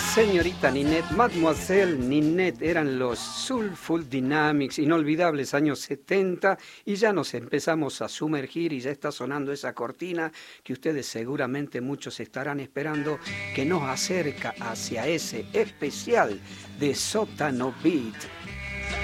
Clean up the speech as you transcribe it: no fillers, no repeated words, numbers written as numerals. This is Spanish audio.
Señorita Ninette, Mademoiselle Ninette, eran los Soulful Dynamics, inolvidables años 70, y ya nos empezamos a sumergir y ya está sonando esa cortina que ustedes seguramente muchos estarán esperando, que nos acerca hacia ese especial de Sótano Beat.